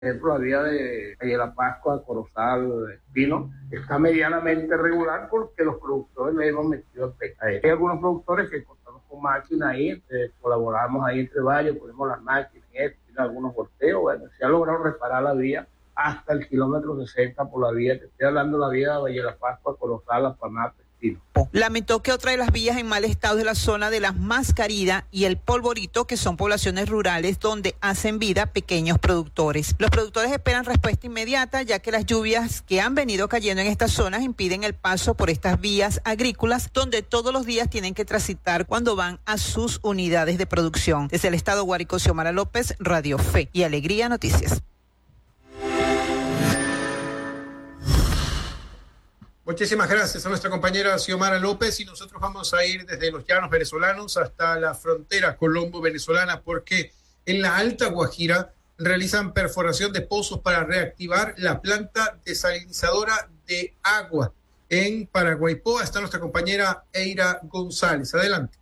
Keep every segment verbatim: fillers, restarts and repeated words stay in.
Por ejemplo, la vía de, de la Pascua, Corozal, Espino, está medianamente regular porque los productores le hemos metido el peca. Hay algunos productores que contamos con máquinas ahí, eh, colaboramos ahí entre varios, ponemos las máquinas y esto, tiene algunos volteos. Bueno, se ha logrado reparar la vía hasta el kilómetro sesenta por la vía, te estoy hablando de la vía de Valle de la Pascua, Corozal, La Pamá, Espino. Lamentó que otra de las vías en mal estado es la zona de Las Mascaridas y El Polvorito, que son poblaciones rurales donde hacen vida pequeños productores. Los productores esperan respuesta inmediata, ya que las lluvias que han venido cayendo en estas zonas impiden el paso por estas vías agrícolas, donde todos los días tienen que transitar cuando van a sus unidades de producción. Desde el estado Guárico, Xiomara López, Radio Fe y Alegría Noticias. Muchísimas gracias a nuestra compañera Xiomara López, y nosotros vamos a ir desde los llanos venezolanos hasta la frontera colombo-venezolana, porque en la Alta Guajira realizan perforación de pozos para reactivar la planta desalinizadora de agua. En Paraguaypoa está nuestra compañera Eira González. Adelante.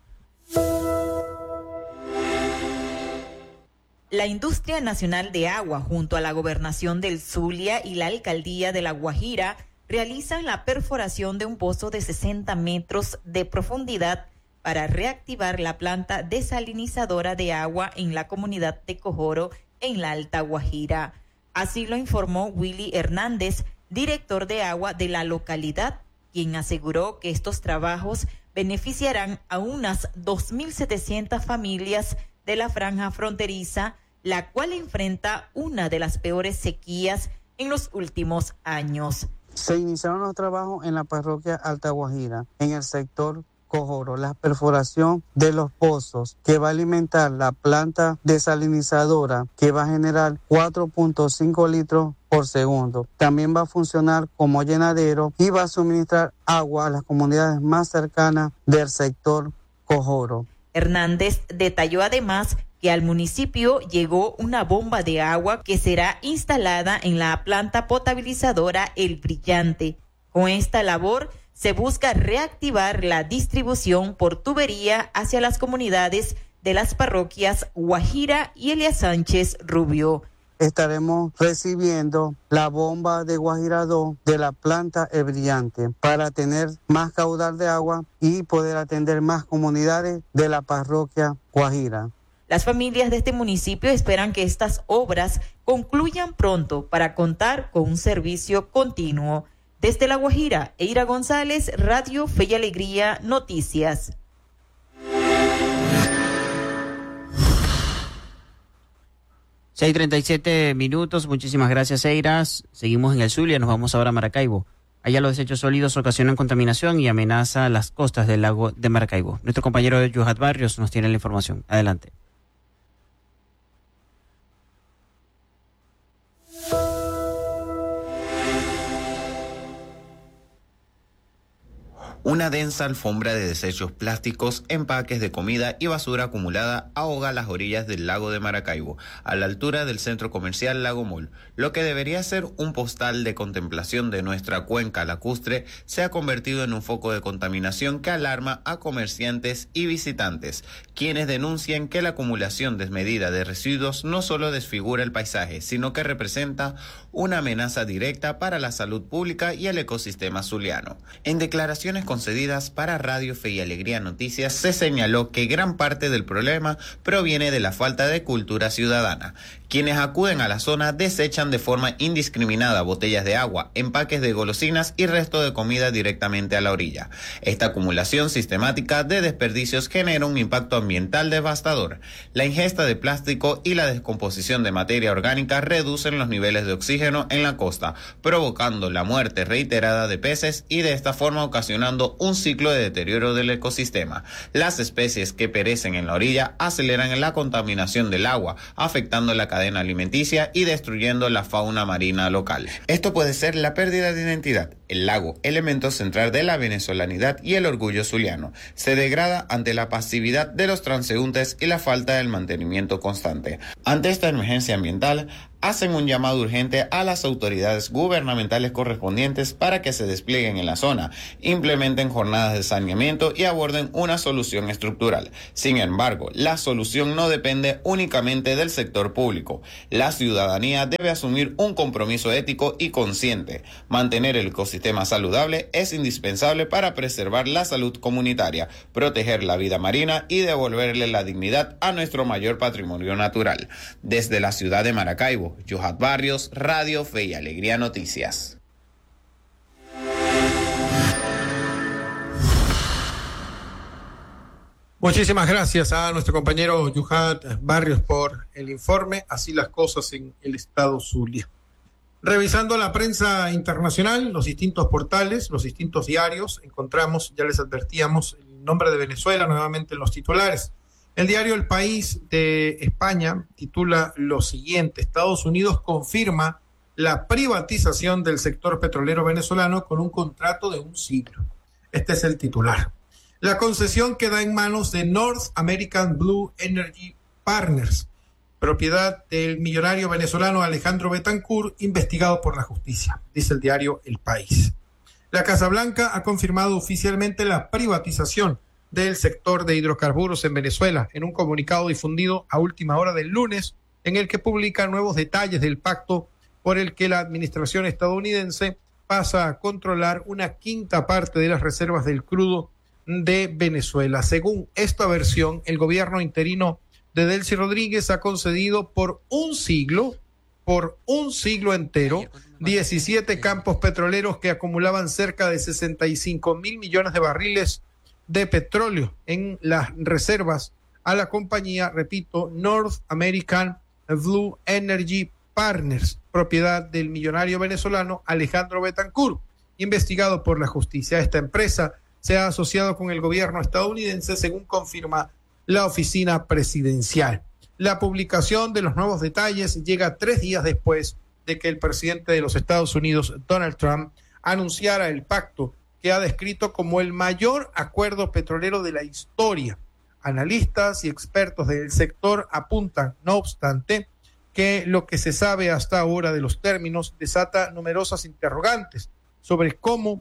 La Industria Nacional de Agua, junto a la Gobernación del Zulia y la Alcaldía de La Guajira, realizan la perforación de un pozo de sesenta metros de profundidad para reactivar la planta desalinizadora de agua en la comunidad de Cojoro, en la Alta Guajira. Así lo informó Willy Hernández, director de agua de la localidad, quien aseguró que estos trabajos beneficiarán a unas dos mil setecientas familias de la franja fronteriza, la cual enfrenta una de las peores sequías en los últimos años. Se iniciaron los trabajos en la parroquia Alta Guajira, en el sector Cojoro, la perforación de los pozos que va a alimentar la planta desalinizadora, que va a generar cuatro punto cinco litros por segundo. También va a funcionar como llenadero y va a suministrar agua a las comunidades más cercanas del sector Cojoro. Hernández detalló además que al municipio llegó una bomba de agua que será instalada en la planta potabilizadora El Brillante. Con esta labor se busca reactivar la distribución por tubería hacia las comunidades de las parroquias Guajira y Elías Sánchez Rubio. Estaremos recibiendo la bomba de Guajira dos de la planta El Brillante para tener más caudal de agua y poder atender más comunidades de la parroquia Guajira. Las familias de este municipio esperan que estas obras concluyan pronto para contar con un servicio continuo. Desde La Guajira, Eira González, Radio Fe y Alegría Noticias. seis treinta y siete minutos, muchísimas gracias, Eira. Seguimos en el Zulia, nos vamos ahora a Maracaibo. Allá los desechos sólidos ocasionan contaminación y amenaza las costas del lago de Maracaibo. Nuestro compañero Yuhat Barrios nos tiene la información. Adelante. Una densa alfombra de desechos plásticos, empaques de comida y basura acumulada ahoga las orillas del lago de Maracaibo, a la altura del centro comercial Lago Mall. Lo que debería ser un postal de contemplación de nuestra cuenca lacustre se ha convertido en un foco de contaminación que alarma a comerciantes y visitantes, quienes denuncian que la acumulación desmedida de residuos no solo desfigura el paisaje, sino que representa una amenaza directa para la salud pública y el ecosistema zuliano. En declaraciones concedidas para Radio Fe y Alegría Noticias, se señaló que gran parte del problema proviene de la falta de cultura ciudadana. Quienes acuden a la zona desechan de forma indiscriminada botellas de agua, empaques de golosinas y resto de comida directamente a la orilla. Esta acumulación sistemática de desperdicios genera un impacto ambiental devastador. La ingesta de plástico y la descomposición de materia orgánica reducen los niveles de oxígeno en la costa, provocando la muerte reiterada de peces y de esta forma ocasionando un ciclo de deterioro del ecosistema. Las especies que perecen en la orilla aceleran la contaminación del agua, afectando la cadena alimenticia y destruyendo la fauna marina local. Esto puede ser la pérdida de identidad. El lago, elemento central de la venezolanidad y el orgullo zuliano, se degrada ante la pasividad de los transeúntes y la falta del mantenimiento constante. Ante esta emergencia ambiental, hacen un llamado urgente a las autoridades gubernamentales correspondientes para que se desplieguen en la zona, implementen jornadas de saneamiento y aborden una solución estructural. Sin embargo, la solución no depende únicamente del sector público. La ciudadanía debe asumir un compromiso ético y consciente. Mantener el ecosistema saludable es indispensable para preservar la salud comunitaria, proteger la vida marina y devolverle la dignidad a nuestro mayor patrimonio natural. Desde la ciudad de Maracaibo, Yohat Barrios, Radio Fe y Alegría Noticias. Muchísimas gracias a nuestro compañero Yohat Barrios por el informe. Así las cosas en el estado Zulia. Revisando la prensa internacional, los distintos portales, los distintos diarios, encontramos, ya les advertíamos, el nombre de Venezuela nuevamente en los titulares. El diario El País de España titula lo siguiente: Estados Unidos confirma la privatización del sector petrolero venezolano con un contrato de un siglo. Este es el titular. La concesión queda en manos de North American Blue Energy Partners, propiedad del millonario venezolano Alejandro Betancourt, investigado por la justicia, dice el diario El País. La Casa Blanca ha confirmado oficialmente la privatización del sector de hidrocarburos en Venezuela en un comunicado difundido a última hora del lunes, en el que publica nuevos detalles del pacto por el que la administración estadounidense pasa a controlar una quinta parte de las reservas del crudo de Venezuela. Según esta versión, el gobierno interino de Delcy Rodríguez ha concedido por un siglo, por un siglo entero, diecisiete campos petroleros que acumulaban cerca de sesenta y cinco mil millones de barriles de petróleo en las reservas a la compañía, repito, North American Blue Energy Partners, propiedad del millonario venezolano Alejandro Betancourt, investigado por la justicia. Esta empresa se ha asociado con el gobierno estadounidense, según confirma la oficina presidencial. La publicación de los nuevos detalles llega tres días después de que el presidente de los Estados Unidos, Donald Trump, anunciara el pacto que ha descrito como el mayor acuerdo petrolero de la historia. Analistas y expertos del sector apuntan, no obstante, que lo que se sabe hasta ahora de los términos desata numerosas interrogantes sobre cómo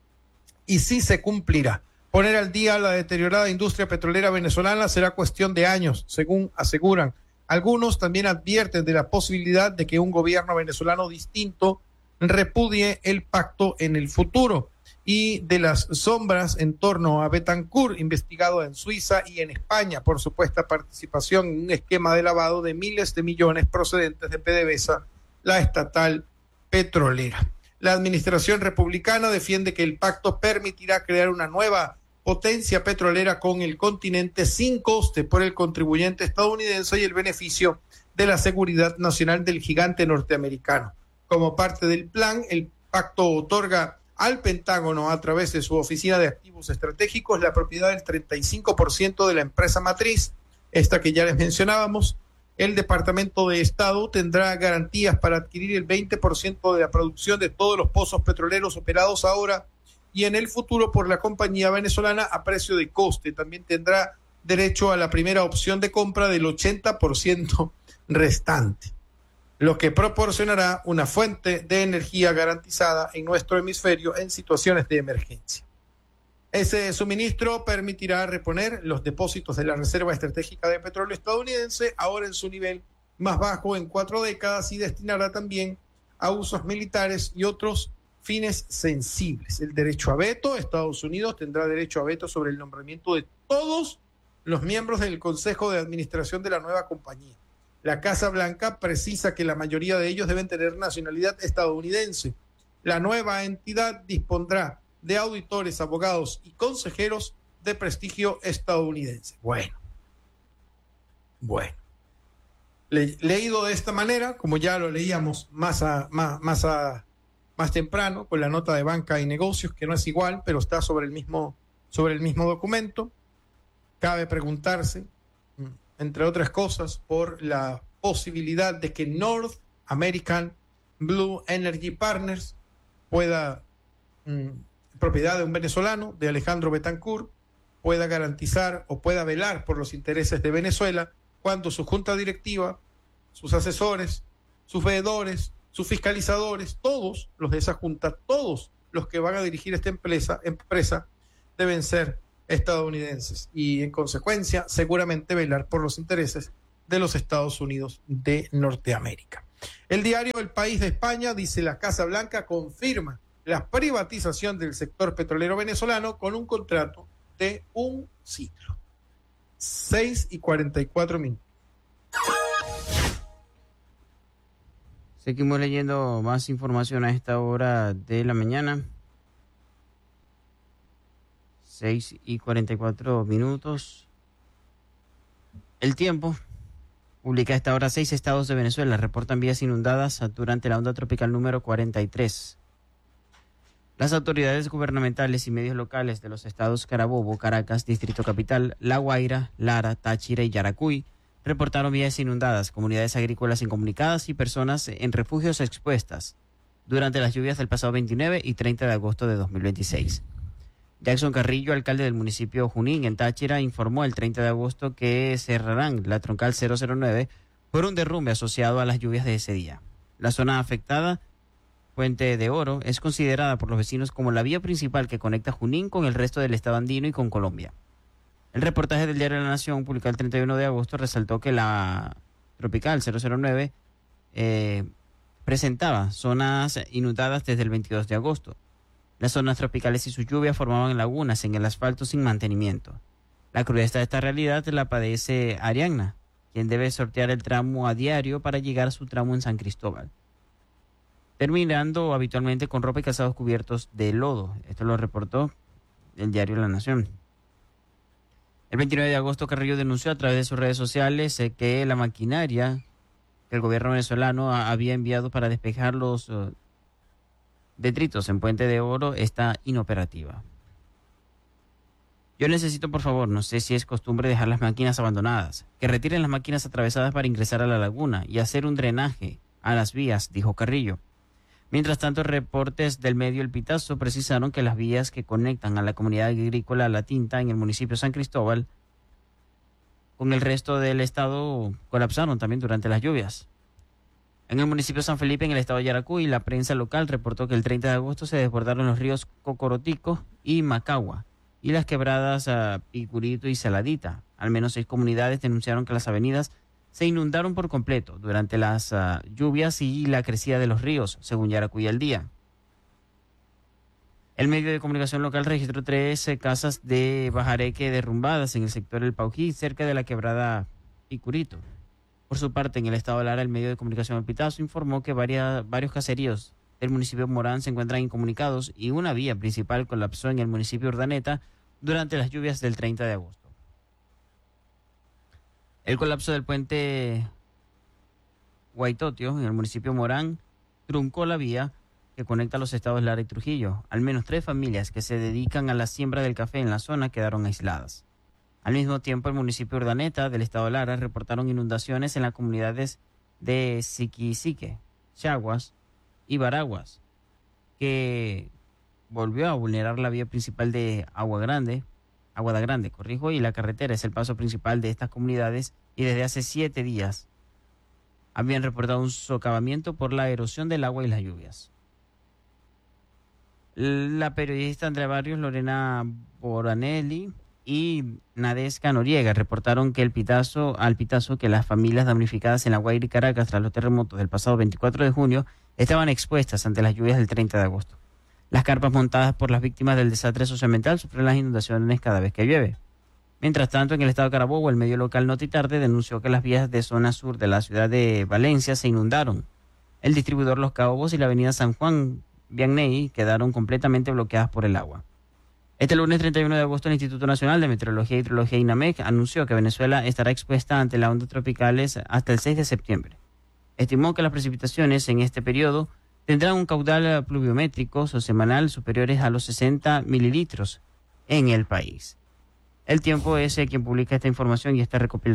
y si se cumplirá. Poner al día la deteriorada industria petrolera venezolana será cuestión de años, según aseguran. Algunos también advierten de la posibilidad de que un gobierno venezolano distinto repudie el pacto en el futuro, y de las sombras en torno a Betancourt, investigado en Suiza y en España por supuesta participación en un esquema de lavado de miles de millones procedentes de PDVSA, la estatal petrolera. La administración republicana defiende que el pacto permitirá crear una nueva potencia petrolera con el continente sin coste por el contribuyente estadounidense y el beneficio de la seguridad nacional del gigante norteamericano. Como parte del plan, el pacto otorga al Pentágono, a través de su Oficina de Activos Estratégicos, la propiedad del treinta y cinco por ciento de la empresa matriz, esta que ya les mencionábamos. El Departamento de Estado tendrá garantías para adquirir el veinte por ciento de la producción de todos los pozos petroleros operados ahora y en el futuro por la compañía venezolana a precio de coste. También tendrá derecho a la primera opción de compra del ochenta por ciento restante, lo que proporcionará una fuente de energía garantizada en nuestro hemisferio en situaciones de emergencia. Ese suministro permitirá reponer los depósitos de la Reserva Estratégica de Petróleo estadounidense, ahora en su nivel más bajo en cuatro décadas, y destinará también a usos militares y otros fines sensibles. El derecho a veto: Estados Unidos tendrá derecho a veto sobre el nombramiento de todos los miembros del Consejo de Administración de la nueva compañía. La Casa Blanca precisa que la mayoría de ellos deben tener nacionalidad estadounidense. La nueva entidad dispondrá de auditores, abogados y consejeros de prestigio estadounidense. Bueno, bueno. Le, leído de esta manera, como ya lo leíamos más, a, más, más, a, más temprano, con la nota de Banca y Negocios, que no es igual, pero está sobre el mismo, sobre el mismo documento, cabe preguntarse, entre otras cosas, por la posibilidad de que North American Blue Energy Partners pueda, mmm, propiedad de un venezolano, de Alejandro Betancourt, pueda garantizar o pueda velar por los intereses de Venezuela cuando su junta directiva, sus asesores, sus veedores, sus fiscalizadores, todos los de esa junta, todos los que van a dirigir esta empresa, empresa deben ser estadounidenses y en consecuencia seguramente velar por los intereses de los Estados Unidos de Norteamérica. El diario El País de España dice: la Casa Blanca confirma la privatización del sector petrolero venezolano con un contrato de un siglo. seis y cuarenta y cuatro minutos. Seguimos leyendo más información a esta hora de la mañana. seis y cuarenta y cuatro minutos. El Tiempo publica a esta hora: seis estados de Venezuela reportan vías inundadas durante la onda tropical número cuarenta y tres. Las autoridades gubernamentales y medios locales de los estados Carabobo, Caracas, Distrito Capital, La Guaira, Lara, Táchira y Yaracuy reportaron vías inundadas, comunidades agrícolas incomunicadas y personas en refugios expuestas durante las lluvias del pasado veintinueve y treinta de agosto de dos mil veintiséis. Jackson Carrillo, alcalde del municipio Junín, en Táchira, informó el treinta de agosto que cerrarán la troncal cero cero nueve por un derrumbe asociado a las lluvias de ese día. La zona afectada, Puente de Oro, es considerada por los vecinos como la vía principal que conecta Junín con el resto del estado andino y con Colombia. El reportaje del diario La Nación, publicado el treinta y uno de agosto, resaltó que la tropical cero cero nueve eh, presentaba zonas inundadas desde el veintidós de agosto. Las zonas tropicales y sus lluvias formaban lagunas en el asfalto sin mantenimiento. La crudeza de esta realidad la padece Arianna, quien debe sortear el tramo a diario para llegar a su tramo en San Cristóbal, terminando habitualmente con ropa y calzados cubiertos de lodo. Esto lo reportó el diario La Nación. El veintinueve de agosto, Carrillo denunció a través de sus redes sociales eh, que la maquinaria que el gobierno venezolano a, había enviado para despejar los uh, detritos en Puente de Oro está inoperativa. Yo necesito, por favor, no sé si es costumbre dejar las máquinas abandonadas, que retiren las máquinas atravesadas para ingresar a la laguna y hacer un drenaje a las vías, dijo Carrillo. Mientras tanto, reportes del medio El Pitazo precisaron que las vías que conectan a la comunidad agrícola La Tinta en el municipio de San Cristóbal con el resto del estado colapsaron también durante las lluvias. En el municipio de San Felipe, en el estado de Yaracuy, la prensa local reportó que el treinta de agosto se desbordaron los ríos Cocorotico y Macagua y las quebradas uh, Picurito y Saladita. Al menos seis comunidades denunciaron que las avenidas se inundaron por completo durante las uh, lluvias y la crecida de los ríos, según Yaracuy al día. El medio de comunicación local registró tres eh, casas de bajareque derrumbadas en el sector El Paují, cerca de la quebrada Picurito. Por su parte, en el estado de Lara, el medio de comunicación El Pitazo informó que varias, varios caseríos del municipio de Morán se encuentran incomunicados y una vía principal colapsó en el municipio de Urdaneta durante las lluvias del treinta de agosto. El colapso del puente Guaitotio en el municipio de Morán truncó la vía que conecta los estados Lara y Trujillo. Al menos tres familias que se dedican a la siembra del café en la zona quedaron aisladas. Al mismo tiempo, el municipio de Urdaneta del estado de Lara reportaron inundaciones en las comunidades de Siquisique, Chaguas y Baraguas, que volvió a vulnerar la vía principal de Agua Grande, Aguada Grande, corrijo, y la carretera es el paso principal de estas comunidades y desde hace siete días habían reportado un socavamiento por la erosión del agua y las lluvias. La periodista Andrea Barrios, Lorena Boranelli y Nadesca Noriega reportaron que el pitazo, al Pitazo que las familias damnificadas en La Guaira y Caracas tras los terremotos del pasado veinticuatro de junio estaban expuestas ante las lluvias del treinta de agosto. Las carpas montadas por las víctimas del desastre socioambiental sufren las inundaciones cada vez que llueve. Mientras tanto, en el estado de Carabobo, el medio local Notitarde denunció que las vías de zona sur de la ciudad de Valencia se inundaron. El distribuidor Los Cabos y la avenida San Juan Vianney quedaron completamente bloqueadas por el agua. Este lunes treinta y uno de agosto, el Instituto Nacional de Meteorología y Hidrología INAMEC anunció que Venezuela estará expuesta ante las ondas tropicales hasta el seis de septiembre. Estimó que las precipitaciones en este periodo tendrán un caudal pluviométrico semanal superiores a los sesenta mililitros en el país. El Tiempo es quien publica esta información y esta recopilación